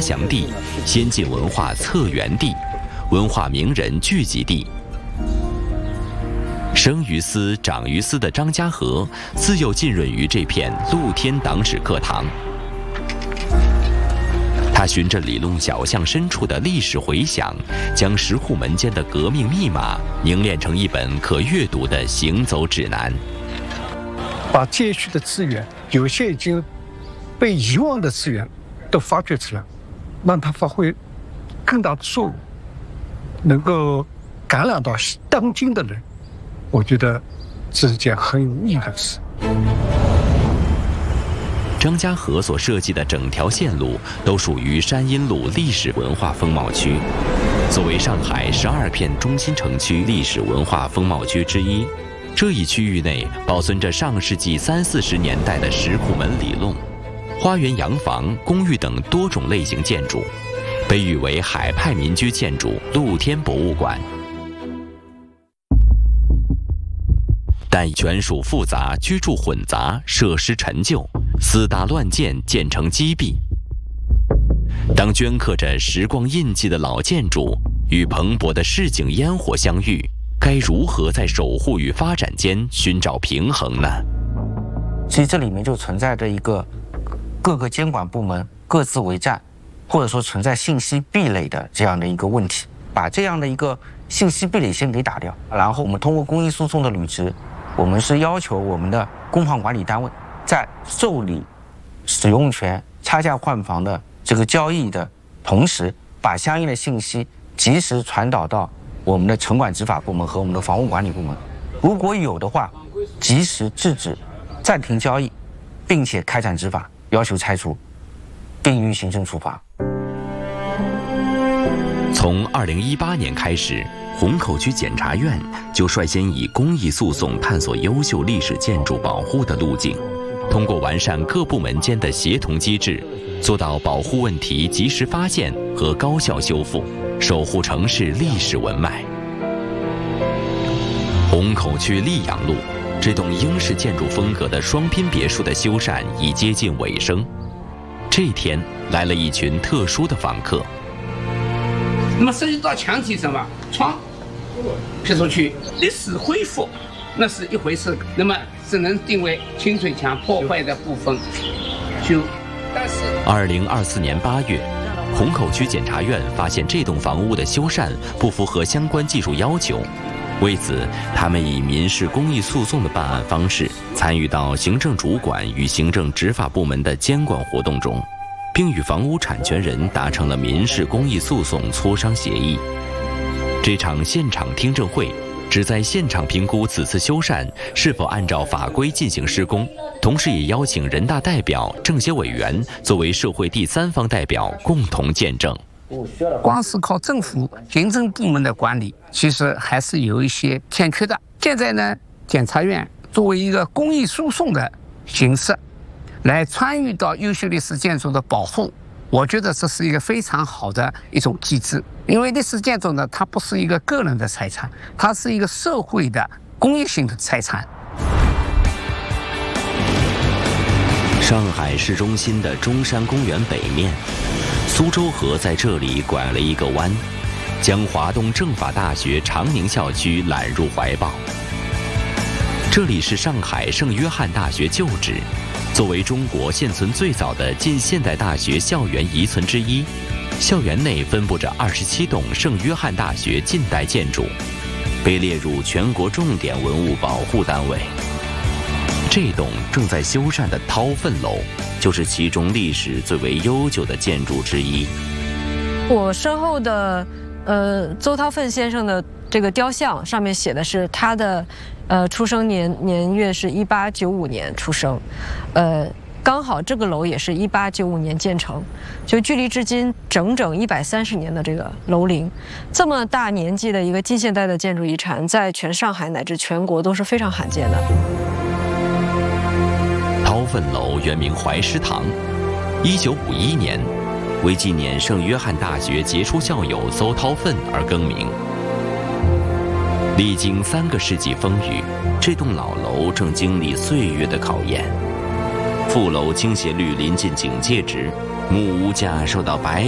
祥地、先进文化策源地、文化名人聚集地。生于斯、长于斯的张家河，自幼浸润于这片露天党史课堂。他循着里弄小巷深处的历史回响，将石库门间的革命密码凝练成一本可阅读的行走指南。 把街区的资源，有些已经被遗忘的资源，都发掘出来，让它发挥更大的作用，能够感染到当今的人。我觉得这是件很有意义的事。 张家河所设计的整条线路都属于山阴路历史文化风貌区，作为上海12片中心城区历史文化风貌区之一，这一区域内保存着上世纪30、40年代的石库门里弄、花园洋房、公寓等多种类型建筑，被誉为海派民居建筑露天博物馆。但权属复杂，居住混杂，设施陈旧，私搭乱建，建成积弊。当镌刻着时光印记的老建筑与蓬勃的市井烟火相遇，该如何在守护与发展间寻找平衡呢？ 其实这里面就存在着一个各个监管部门各自为战，或者说存在信息壁垒的这样的一个问题。把这样的一个信息壁垒先给打掉，然后我们通过公益诉讼的履职，我们是要求我们的公房管理单位在受理使用权差价换房的这个交易的同时，把相应的信息及时传导到我们的城管执法部门和我们的房屋管理部门，如果有的话，及时制止、暂停交易，并且开展执法，要求拆除，并予行政处罚。 从2018年开始，虹口区检察院就率先以公益诉讼探索优秀历史建筑保护的路径，通过完善各部门间的协同机制，做到保护问题及时发现和高效修复，守护城市历史文脉。虹口区溧阳路这栋英式建筑风格的双拼别墅的修缮已接近尾声，这天来了一群特殊的访客。 那么涉及到墙体什么窗撇出去，历史恢复那是一回事，那么只能定为清水墙破坏的部分修。但是 2024年8月，虹口区检察院发现这栋房屋的修缮不符合相关技术要求，为此他们以民事公益诉讼的办案方式，参与到行政主管与行政执法部门的监管活动中，并与房屋产权人达成了民事公益诉讼磋商协议。这场现场听证会旨在现场评估此次修缮是否按照法规进行施工，同时也邀请人大代表、政协委员作为社会第三方代表共同见证。 光是靠政府行政部门的管理，其实还是有一些欠缺的。现在呢，检察院作为一个公益诉讼的形式，来参与到优秀历史建筑的保护，我觉得这是一个非常好的一种机制。因为历史建筑呢，它不是一个个人的财产，它是一个社会的公益性的财产。 上海市中心的中山公园北面，苏州河在这里拐了一个弯，将华东政法大学长宁校区揽入怀抱。这里是上海圣约翰大学旧址，作为中国现存最早的近现代大学校园遗存之一，校园内分布着27栋圣约翰大学近代建筑，被列入全国重点文物保护单位。这栋正在修缮的掏粪楼，就是其中历史最为悠久的建筑之一。 我身后的邹韬奋先生的这个雕像上面写的是他的出生年月是1895年出生，刚好这个楼也是1895年建成，就距离至今整整130年的这个楼龄，这么大年纪的一个近现代的建筑遗产，在全上海乃至全国都是非常罕见的。 掏粪楼原名怀师堂，1951年为纪念圣约翰大学杰出校友邹韬奋而更名。历经3个世纪风雨，这栋老楼正经历岁月的考验。副楼倾斜率临近警戒值，木屋架受到白